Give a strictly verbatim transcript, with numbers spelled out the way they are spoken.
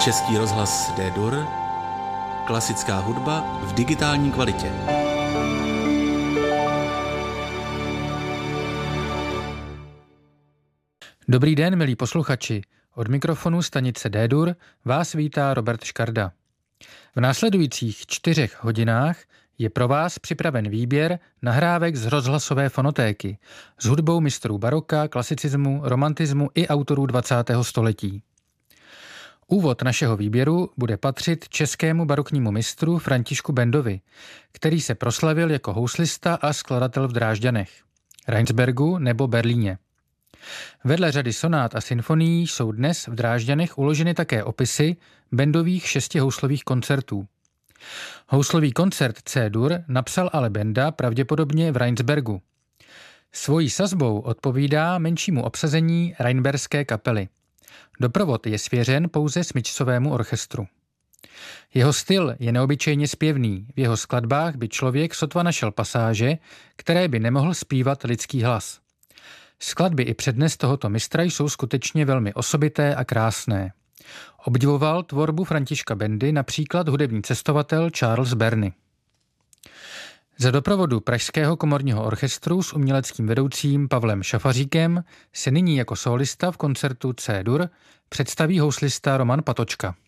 Český rozhlas D-Dur, klasická hudba v digitální kvalitě. Dobrý den, milí posluchači. Od mikrofonu stanice D-Dur vás vítá Robert Škarda. V následujících čtyřech hodinách je pro vás připraven výběr nahrávek z rozhlasové fonotéky s hudbou mistrů baroka, klasicismu, romantismu i autorů dvacátého století. Úvod našeho výběru bude patřit českému baroknímu mistru Františku Bendovi, který se proslavil jako houslista a skladatel v Drážďanech, Rheinsbergu nebo Berlíně. Vedle řady sonát a symfonií jsou dnes v Drážďanech uloženy také opisy Bendových šesti houslových koncertů. Houslový koncert C-dur napsal ale Benda pravděpodobně v Rheinsbergu. Svojí sazbou odpovídá menšímu obsazení Rheinberské kapely. Doprovod je svěřen pouze smyčcovému orchestru. Jeho styl je neobyčejně zpěvný, v jeho skladbách by člověk sotva našel pasáže, které by nemohl zpívat lidský hlas. Skladby i přednes tohoto mistra jsou skutečně velmi osobité a krásné. Obdivoval tvorbu Františka Bendy například hudební cestovatel Charles Berny. Za doprovodu Pražského komorního orchestru s uměleckým vedoucím Pavlem Šafaříkem se nyní jako solista v koncertu C-dur představí houslista Roman Patočka.